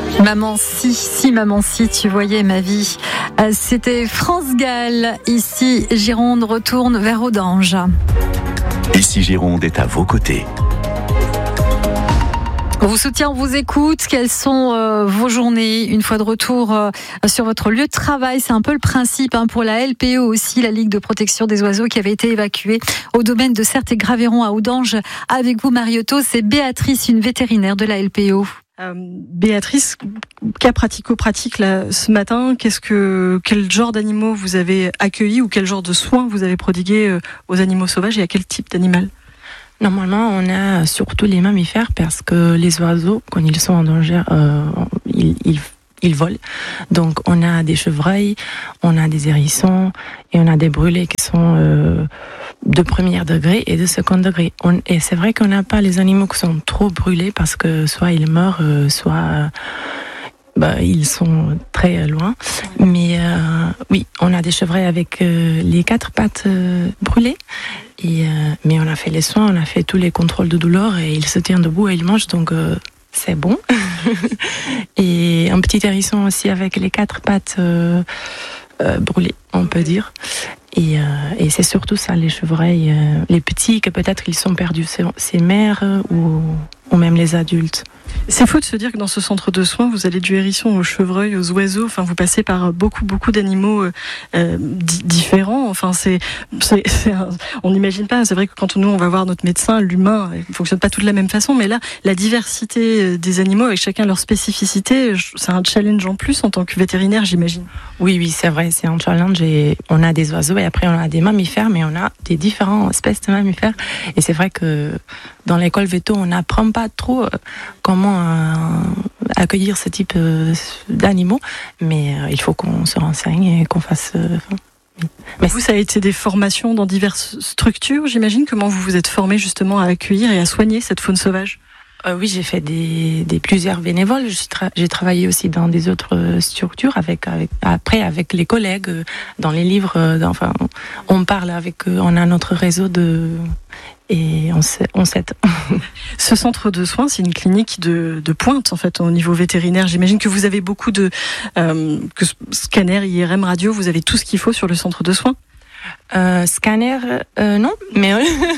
Maman si maman si tu voyais ma vie. C'était France Gall. Ici Gironde retourne vers Audange. Ici Gironde est à vos côtés. On vous soutient, on vous écoute. Quelles sont vos journées une fois de retour sur votre lieu de travail? C'est un peu le principe pour la LPO aussi, la Ligue de protection des oiseaux, qui avait été évacuée au domaine de Certes-et-Graveyron à Audange. Avec vous, Mariotto, c'est Béatrice, une vétérinaire de la LPO. Béatrice, cas pratico-pratique là, ce matin, quel genre d'animaux vous avez accueillis ou quel genre de soins vous avez prodigués aux animaux sauvages et à quel type d'animal? Normalement, on a surtout les mammifères parce que les oiseaux, quand ils sont en danger, ils volent. Donc, on a des chevreuils, on a des hérissons et on a des brûlés qui sont de premier degré et de second degré. Et c'est vrai qu'on n'a pas les animaux qui sont trop brûlés parce que soit ils meurent, soit ils sont très loin. Mais oui, on a des chevreuils avec les 4 pattes brûlées. Mais on a fait les soins, on a fait tous les contrôles de douleur et il se tient debout et il mange, donc c'est bon. Et un petit hérisson aussi avec les 4 pattes brûlées, on peut dire. Et c'est surtout ça, les chevreuils, les petits, que peut-être ils sont perdus, ces mères ou même les adultes. C'est faux de se dire que dans ce centre de soins, vous allez du hérisson au chevreuil, aux oiseaux, enfin vous passez par beaucoup d'animaux différents. Enfin on n'imagine pas. C'est vrai que quand nous on va voir notre médecin, l'humain ne fonctionne pas tout de la même façon, mais là la diversité des animaux avec chacun leur spécificité, c'est un challenge en plus en tant que vétérinaire, j'imagine. Oui, c'est vrai, c'est un challenge. Et on a des oiseaux et après on a des mammifères, mais on a des différentes espèces de mammifères. Et c'est vrai que dans l'école véto, on n'apprend pas trop comment accueillir ce type d'animaux, mais il faut qu'on se renseigne et qu'on fasse... Mais vous, ça a été des formations dans diverses structures, j'imagine. Comment vous vous êtes formé justement à accueillir et à soigner cette faune sauvage? Oui, j'ai fait plusieurs bénévoles. J'ai travaillé aussi dans des autres structures avec les collègues, dans les livres. On parle on a notre réseau et on s'aide. Ce centre de soins, c'est une clinique de pointe en fait au niveau vétérinaire. J'imagine que vous avez beaucoup de scanners, IRM, radio. Vous avez tout ce qu'il faut sur le centre de soins. Scanner, non, mais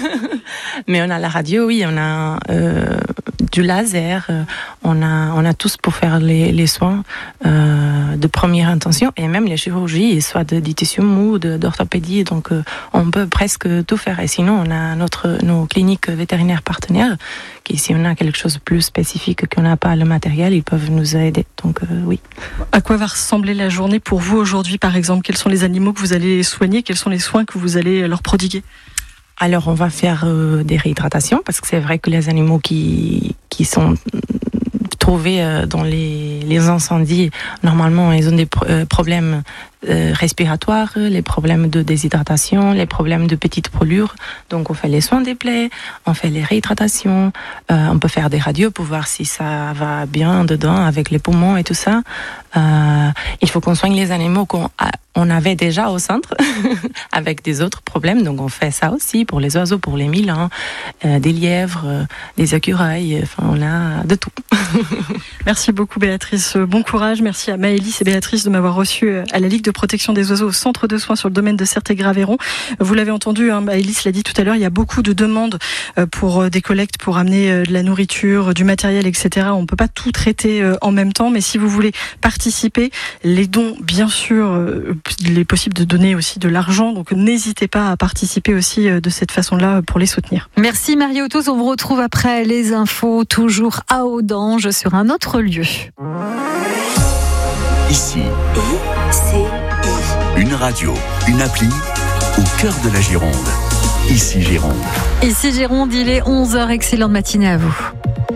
on a la radio, oui, on a du laser, on a tous pour faire les soins de première intention et même les chirurgies, soit de diététique ou d'orthopédie, donc on peut presque tout faire. Et sinon, on a nos cliniques vétérinaires partenaires qui, si on a quelque chose de plus spécifique, qu'on n'a pas le matériel, ils peuvent nous aider. Donc oui. À quoi va ressembler la journée pour vous aujourd'hui, par exemple? Quels sont les animaux que vous allez soigner? Quels sont les soins que vous allez leur prodiguer? Alors, on va faire des réhydratations, parce que c'est vrai que les animaux qui sont trouvés dans les incendies, normalement, ils ont des problèmes respiratoires, les problèmes de déshydratation, les problèmes de petites brûlures. Donc, on fait les soins des plaies, on fait les réhydratations, on peut faire des radios pour voir si ça va bien dedans avec les poumons et tout ça. Il faut qu'on soigne les animaux qu'on avait déjà au centre avec des autres problèmes. Donc, on fait ça aussi pour les oiseaux, pour les milans, des lièvres, des écureuils. Enfin, on a de tout. Merci beaucoup, Béatrice. Bon courage. Merci à Maëlys et Béatrice de m'avoir reçu à la Ligue de protection des oiseaux au centre de soins sur le domaine de Certes-et-Graveyron. Vous l'avez entendu, Maëlys l'a dit tout à l'heure, il y a beaucoup de demandes pour des collectes, pour amener de la nourriture, du matériel, etc. On ne peut pas tout traiter en même temps, mais si vous voulez participer, les dons, bien sûr, il est possible de donner aussi de l'argent, donc n'hésitez pas à participer aussi de cette façon-là pour les soutenir. Merci Mariotto, on vous retrouve après les infos, toujours à Audange, sur un autre lieu. Ici, une radio, une appli, au cœur de la Gironde. Ici Gironde. Ici Gironde, il est 11h, excellente matinée à vous.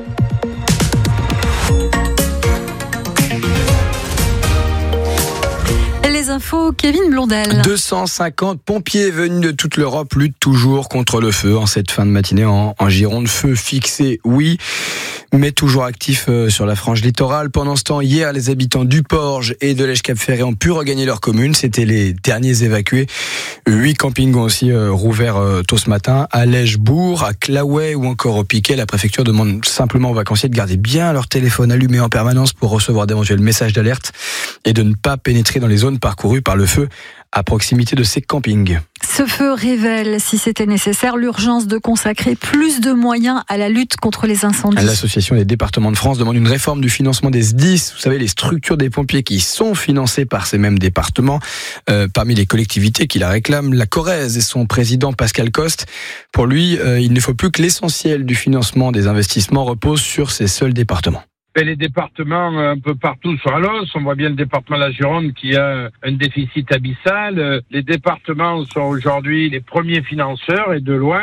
Les infos, Kevin Blondel. 250 pompiers venus de toute l'Europe luttent toujours contre le feu en cette fin de matinée en Gironde. Feu fixé, oui, mais toujours actif sur la frange littorale. Pendant ce temps, hier, les habitants du Porge et de Lège-Cap-Ferré ont pu regagner leur commune. C'était les derniers évacués. 8 campings ont aussi rouvert tôt ce matin. À Lège-Bourg, à Claouet ou encore au Piquet, la préfecture demande simplement aux vacanciers de garder bien leur téléphone allumé en permanence pour recevoir d'éventuels messages d'alerte et de ne pas pénétrer dans les zones parcourues par le feu à proximité de ces campings. Ce feu révèle, si c'était nécessaire, l'urgence de consacrer plus de moyens à la lutte contre les incendies. L'Association des départements de France demande une réforme du financement des SDIS, vous savez, les structures des pompiers qui sont financées par ces mêmes départements. Parmi les collectivités qui la réclament, la Corrèze et son président Pascal Coste. Pour lui, il ne faut plus que l'essentiel du financement des investissements repose sur ces seuls départements. Les départements un peu partout sont à l'os. On voit bien le département de la Gironde qui a un déficit abyssal. Les départements sont aujourd'hui les premiers financeurs et de loin.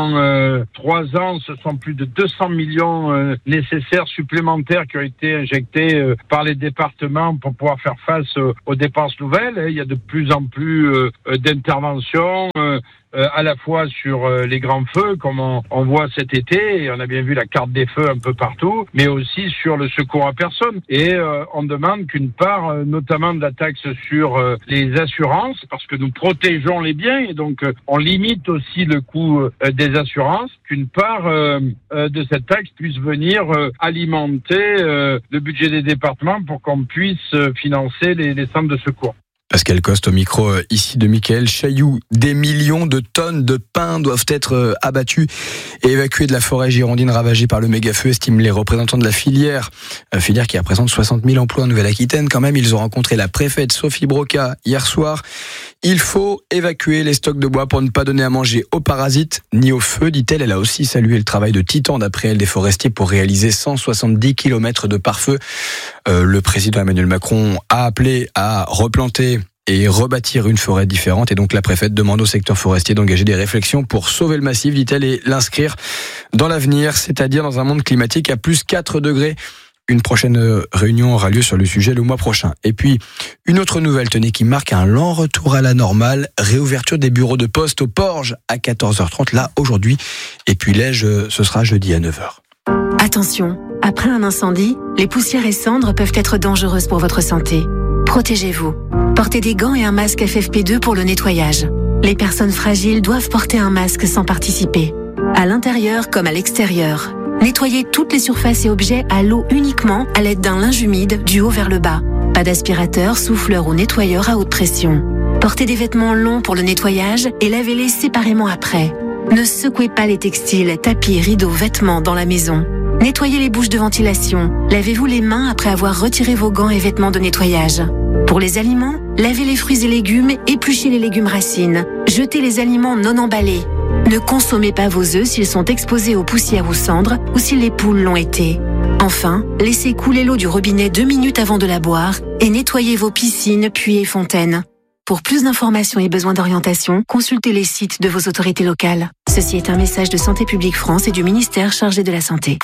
En 3 ans, ce sont plus de 200 millions nécessaires supplémentaires qui ont été injectés par les départements pour pouvoir faire face aux dépenses nouvelles. Il y a de plus en plus d'interventions. À la fois sur les grands feux, comme on voit cet été, et on a bien vu la carte des feux un peu partout, mais aussi sur le secours à personne. Et on demande qu'une part, notamment de la taxe sur les assurances, parce que nous protégeons les biens, et donc on limite aussi le coût des assurances, qu'une part de cette taxe puisse venir alimenter le budget des départements pour qu'on puisse financer les centres de secours. Pascal Coste au micro ici de Mickaël Chailloux. Des millions de tonnes de pins doivent être abattus et évacués de la forêt girondine ravagée par le méga-feu, estiment les représentants de la filière. Filière qui représente 60 000 emplois en Nouvelle-Aquitaine. Quand même, ils ont rencontré la préfète Sophie Broca hier soir. Il faut évacuer les stocks de bois pour ne pas donner à manger aux parasites ni au feu, dit-elle. Elle a aussi salué le travail de titan, d'après elle, des forestiers pour réaliser 170 km de pare-feu. Le président Emmanuel Macron a appelé à replanter et rebâtir une forêt différente. Et donc la préfète demande au secteur forestier d'engager des réflexions pour sauver le massif, dit-elle, et l'inscrire dans l'avenir, c'est-à-dire dans un monde climatique à plus 4 degrés. Une prochaine réunion aura lieu sur le sujet le mois prochain. Et puis, une autre nouvelle, tenez, qui marque un lent retour à la normale. Réouverture des bureaux de poste au Porge à 14h30, là, aujourd'hui. Et puis Lège, ce sera jeudi à 9h. Attention, après un incendie, les poussières et cendres peuvent être dangereuses pour votre santé. Protégez-vous. Portez des gants et un masque FFP2 pour le nettoyage. Les personnes fragiles doivent porter un masque sans participer. À l'intérieur comme à l'extérieur. Nettoyez toutes les surfaces et objets à l'eau uniquement à l'aide d'un linge humide du haut vers le bas. Pas d'aspirateur, souffleur ou nettoyeur à haute pression. Portez des vêtements longs pour le nettoyage et lavez-les séparément après. Ne secouez pas les textiles, tapis, rideaux, vêtements dans la maison. Nettoyez les bouches de ventilation. Lavez-vous les mains après avoir retiré vos gants et vêtements de nettoyage. Pour les aliments, lavez les fruits et légumes, épluchez les légumes racines. Jetez les aliments non emballés. Ne consommez pas vos œufs s'ils sont exposés aux poussières ou cendres ou si les poules l'ont été. Enfin, laissez couler l'eau du robinet 2 minutes avant de la boire et nettoyez vos piscines, puits et fontaines. Pour plus d'informations et besoins d'orientation, consultez les sites de vos autorités locales. Ceci est un message de Santé publique France et du ministère chargé de la Santé.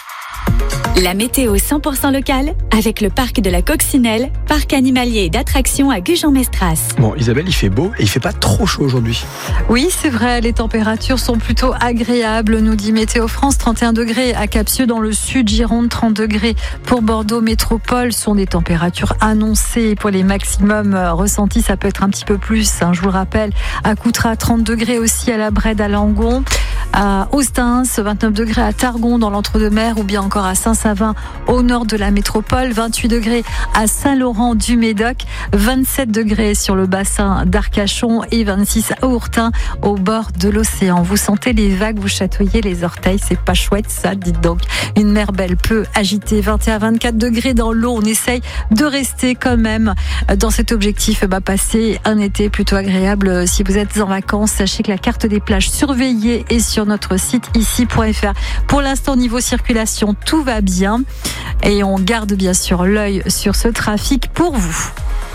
La météo 100% locale avec le parc de la Coccinelle, parc animalier et d'attractions à Gujan-Mestras. Bon, Isabelle, il fait beau et il fait pas trop chaud aujourd'hui. Oui, c'est vrai, les températures sont plutôt agréables, nous dit Météo France. 31 degrés à Capsieux dans le sud, Gironde 30 degrés pour Bordeaux Métropole. Ce sont des températures annoncées pour les maximums ressentis. Ça peut être un petit peu plus, je vous le rappelle. À Coutras 30 degrés aussi, à la Brède, à Langon. À Ostens, 29 degrés à Targon dans l'Entre-deux-Mers ou bien encore à Saint-Savin au nord de la métropole, 28 degrés à Saint-Laurent-du-Médoc, 27 degrés sur le bassin d'Arcachon et 26 à Ourtin au bord de l'océan. Vous sentez les vagues, vous chatouillez les orteils, c'est pas chouette ça, dites donc. Une mer belle peu agitée, 21 à 24 degrés dans l'eau. On essaye de rester quand même dans cet objectif, passer un été plutôt agréable. Si vous êtes en vacances, sachez que la carte des plages surveillée est sur notre site ici.fr. Pour l'instant, niveau circulation, tout va bien et on garde bien sûr l'œil sur ce trafic pour vous.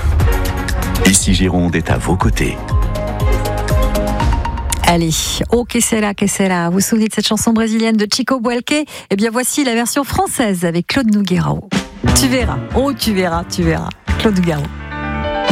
Ici Gironde est à vos côtés. Allez, oh que c'est là. Vous vous souvenez de cette chanson brésilienne de Chico Buarque? Eh bien voici la version française avec Claude Nougaro. Tu verras, Claude Nougaro.